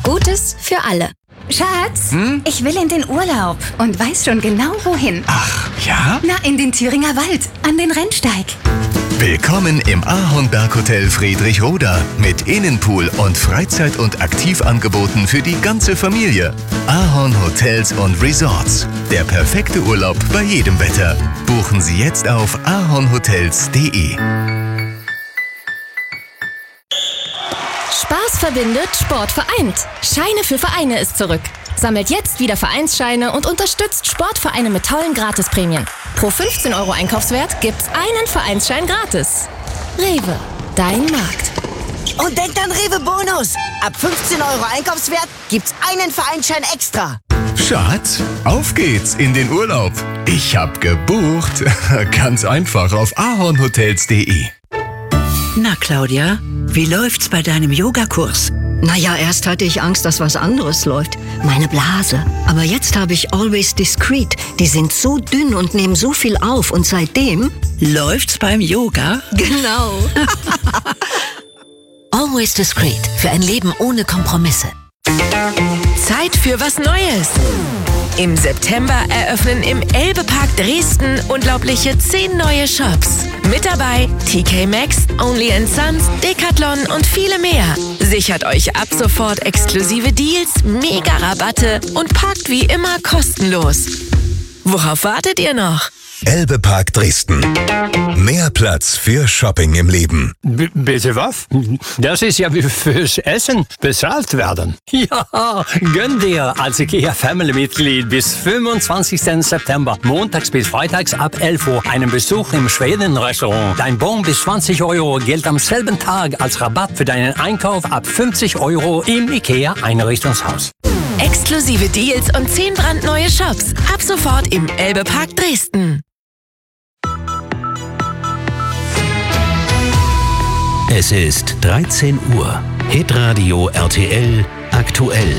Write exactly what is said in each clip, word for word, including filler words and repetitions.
Gutes für alle. Schatz, Hm? ich will in den Urlaub und weiß schon genau wohin. Ach, ja? Na, in den Thüringer Wald, an den Rennsteig. Willkommen im Ahornberg Hotel Friedrichroda mit Innenpool und Freizeit- und Aktivangeboten für die ganze Familie. Ahorn Hotels und Resorts. Der perfekte Urlaub bei jedem Wetter. Buchen Sie jetzt auf ahornhotels punkt de. Spaß verbindet, Sport vereint. Scheine für Vereine ist zurück. Sammelt jetzt wieder Vereinsscheine und unterstützt Sportvereine mit tollen Gratisprämien. Pro fünfzehn Euro Einkaufswert gibt's einen Vereinsschein gratis. Rewe, dein Markt. Und denkt an Rewe Bonus. Ab fünfzehn Euro Einkaufswert gibt's einen Vereinsschein extra. Schatz, auf geht's in den Urlaub. Ich hab gebucht. Ganz einfach auf ahornhotels punkt de. Na, Claudia, wie läuft's bei deinem Yogakurs? Naja, erst hatte ich Angst, dass was anderes läuft. Meine Blase. Aber jetzt habe ich Always Discreet. Die sind so dünn und nehmen so viel auf. Und seitdem... Läuft's beim Yoga? Genau. Always Discreet. Für ein Leben ohne Kompromisse. Zeit für was Neues. Im September eröffnen im Elbe-Park Dresden unglaubliche zehn neue Shops. Mit dabei T K Maxx, Only and Sons, Decathlon und viele mehr. Sichert euch ab sofort exklusive Deals, Mega-Rabatte und parkt wie immer kostenlos. Worauf wartet ihr noch? Elbe-Park Dresden. Mehr Platz für Shopping im Leben. B- bitte was? Das ist ja wie fürs Essen bezahlt werden. Ja, gönn dir als IKEA-Family-Mitglied bis fünfundzwanzigsten September, montags bis freitags ab elf Uhr, einen Besuch im Schweden-Restaurant. Dein Bon bis zwanzig Euro gilt am selben Tag als Rabatt für deinen Einkauf ab fünfzig Euro im IKEA-Einrichtungshaus. Exklusive Deals und zehn brandneue Shops. Ab sofort im Elbe-Park Dresden. Es ist dreizehn Uhr. Hitradio R T L aktuell.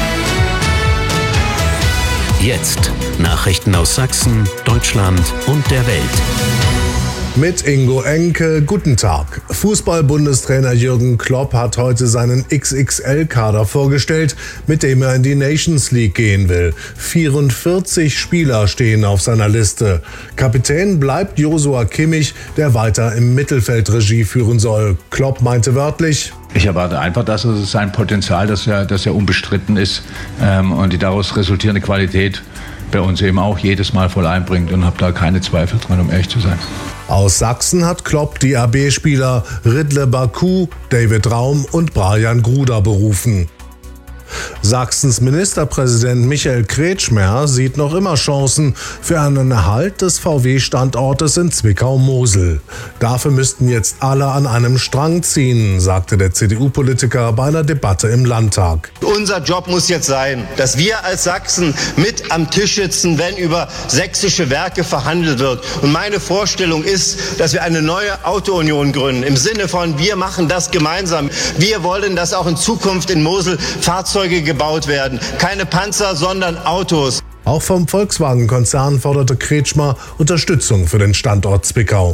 Jetzt Nachrichten aus Sachsen, Deutschland und der Welt. Mit Ingo Enke, guten Tag. Fußball-Bundestrainer Jürgen Klopp hat heute seinen X X L-Kader vorgestellt, mit dem er in die Nations League gehen will. vierundvierzig Spieler stehen auf seiner Liste. Kapitän bleibt Joshua Kimmich, der weiter im Mittelfeld Regie führen soll. Klopp meinte wörtlich: Ich erwarte einfach, dass es sein Potenzial, dass er, dass er unbestritten ist ähm, und die daraus resultierende Qualität bei uns eben auch jedes Mal voll einbringt, und habe da keine Zweifel dran, um ehrlich zu sein. Aus Sachsen hat Klopp die A B-Spieler Ridle Baku, David Raum und Brian Gruder berufen. Sachsens Ministerpräsident Michael Kretschmer sieht noch immer Chancen für einen Erhalt des V W-Standortes in Zwickau-Mosel. Dafür müssten jetzt alle an einem Strang ziehen, sagte der C D U-Politiker bei einer Debatte im Landtag. Unser Job muss jetzt sein, dass wir als Sachsen mit am Tisch sitzen, wenn über sächsische Werke verhandelt wird. Und meine Vorstellung ist, dass wir eine neue Autounion gründen, im Sinne von: wir machen das gemeinsam. Wir wollen, dass auch in Zukunft in Mosel Fahrzeuge gebaut werden. Keine Panzer, sondern Autos. Auch vom Volkswagen-Konzern forderte Kretschmer Unterstützung für den Standort Zwickau.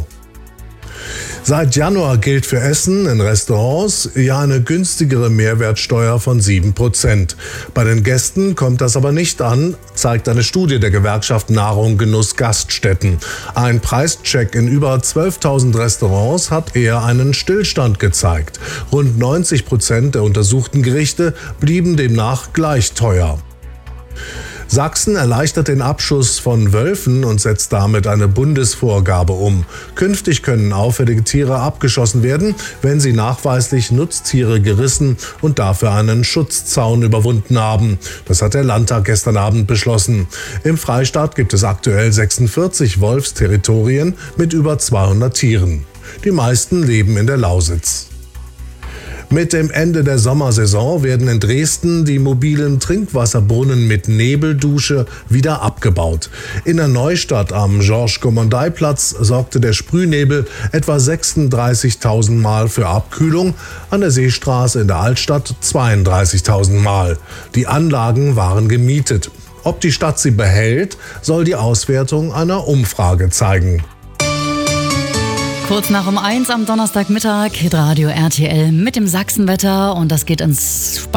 Seit Januar gilt für Essen in Restaurants ja eine günstigere Mehrwertsteuer von sieben Prozent. Bei den Gästen kommt das aber nicht an, zeigt eine Studie der Gewerkschaft Nahrung Genuss Gaststätten. Ein Preischeck in über zwölftausend Restaurants hat eher einen Stillstand gezeigt. Rund neunzig Prozent der untersuchten Gerichte blieben demnach gleich teuer. Sachsen erleichtert den Abschuss von Wölfen und setzt damit eine Bundesvorgabe um. Künftig können auffällige Tiere abgeschossen werden, wenn sie nachweislich Nutztiere gerissen und dafür einen Schutzzaun überwunden haben. Das hat der Landtag gestern Abend beschlossen. Im Freistaat gibt es aktuell sechsundvierzig Wolfsterritorien mit über zweihundert Tieren. Die meisten leben in der Lausitz. Mit dem Ende der Sommersaison werden in Dresden die mobilen Trinkwasserbrunnen mit Nebeldusche wieder abgebaut. In der Neustadt am Georges-Gommondai-Platz sorgte der Sprühnebel etwa sechsunddreißigtausend Mal für Abkühlung, an der Seestraße in der Altstadt zweiunddreißigtausend Mal. Die Anlagen waren gemietet. Ob die Stadt sie behält, soll die Auswertung einer Umfrage zeigen. Kurz nach um eins am Donnerstagmittag, Hitradio R T L mit dem Sachsenwetter, und das geht ins